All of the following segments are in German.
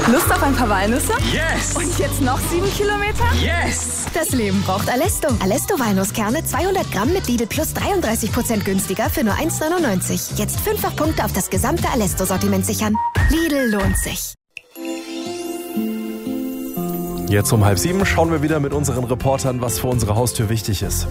Lust auf ein paar Walnüsse? Yes! Und jetzt noch 7 Kilometer? Yes! Das Leben braucht Alesto. Alesto Walnusskerne 200 Gramm mit Lidl Plus 33% günstiger für nur 1,99. Jetzt 5-fach Punkte auf das gesamte Alesto-Sortiment sichern. Lidl lohnt sich. Jetzt um 6:30 schauen wir wieder mit unseren Reportern, was vor unserer Haustür wichtig ist.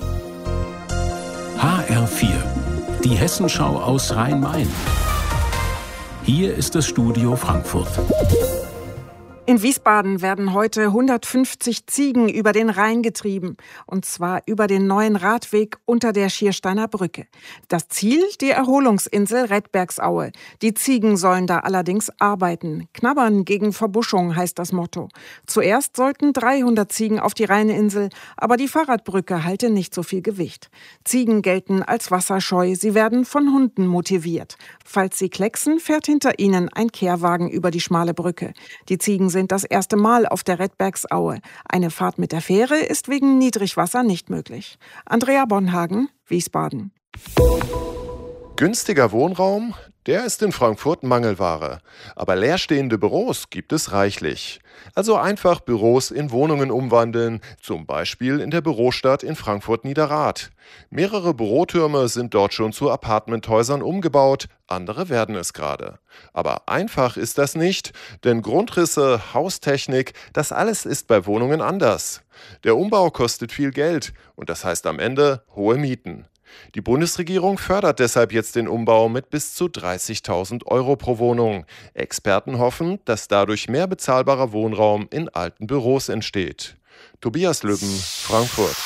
HR4, die Hessenschau aus Rhein-Main. Hier ist das Studio Frankfurt. In Wiesbaden werden heute 150 Ziegen über den Rhein getrieben. Und zwar über den neuen Radweg unter der Schiersteiner Brücke. Das Ziel, die Erholungsinsel Redbergsaue. Die Ziegen sollen da allerdings arbeiten. Knabbern gegen Verbuschung heißt das Motto. Zuerst sollten 300 Ziegen auf die Rheininsel, aber die Fahrradbrücke halte nicht so viel Gewicht. Ziegen gelten als wasserscheu, sie werden von Hunden motiviert. Falls sie klecksen, fährt hinter ihnen ein Kehrwagen über die schmale Brücke. Die Ziegen sind das erste Mal auf der Redbergsaue. Eine Fahrt mit der Fähre ist wegen Niedrigwasser nicht möglich. Andrea Bonhagen, Wiesbaden. Günstiger Wohnraum, der ist in Frankfurt Mangelware. Aber leerstehende Büros gibt es reichlich. Also einfach Büros in Wohnungen umwandeln, zum Beispiel in der Bürostadt in Frankfurt-Niederrad. Mehrere Bürotürme sind dort schon zu Apartmenthäusern umgebaut, andere werden es gerade. Aber einfach ist das nicht, denn Grundrisse, Haustechnik, das alles ist bei Wohnungen anders. Der Umbau kostet viel Geld und das heißt am Ende hohe Mieten. Die Bundesregierung fördert deshalb jetzt den Umbau mit bis zu 30.000 € pro Wohnung. Experten hoffen, dass dadurch mehr bezahlbarer Wohnraum in alten Büros entsteht. Tobias Lübben, Frankfurt.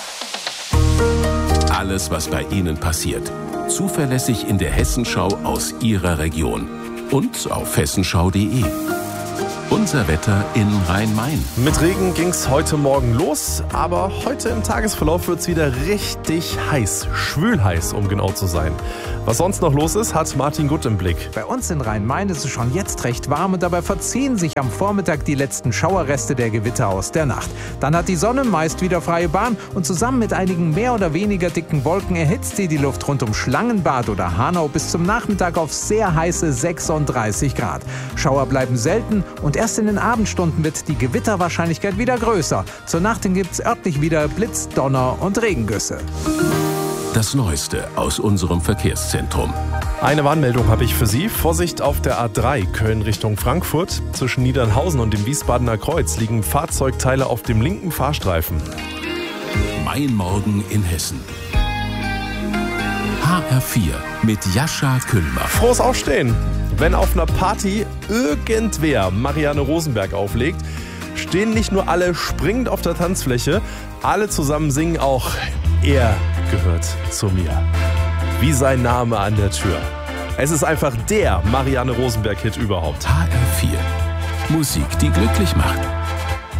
Alles, was bei Ihnen passiert. Zuverlässig in der Hessenschau aus Ihrer Region. Und auf hessenschau.de. Unser Wetter in Rhein-Main. Mit Regen ging's heute Morgen los, aber heute im Tagesverlauf wird's wieder richtig heiß, schwülheiß, um genau zu sein. Was sonst noch los ist, hat Martin Gutt im Blick. Bei uns in Rhein-Main ist es schon jetzt recht warm und dabei verziehen sich am Vormittag die letzten Schauerreste der Gewitter aus der Nacht. Dann hat die Sonne meist wieder freie Bahn und zusammen mit einigen mehr oder weniger dicken Wolken erhitzt sie die Luft rund um Schlangenbad oder Hanau bis zum Nachmittag auf sehr heiße 36 Grad. Schauer bleiben selten und erst in den Abendstunden wird die Gewitterwahrscheinlichkeit wieder größer. Zur Nacht hin gibt's örtlich wieder Blitz, Donner und Regengüsse. Das Neueste aus unserem Verkehrszentrum. Eine Warnmeldung habe ich für Sie. Vorsicht auf der A3 Köln Richtung Frankfurt. Zwischen Niedernhausen und dem Wiesbadener Kreuz liegen Fahrzeugteile auf dem linken Fahrstreifen. Mein Morgen in Hessen. HR4 mit Jascha Küllmer. Frohes Aufstehen! Wenn auf einer Party irgendwer Marianne Rosenberg auflegt, stehen nicht nur alle springend auf der Tanzfläche, alle zusammen singen auch "Er gehört zu mir", wie sein Name an der Tür. Es ist einfach der Marianne Rosenberg-Hit überhaupt. HR4. Musik, die glücklich macht.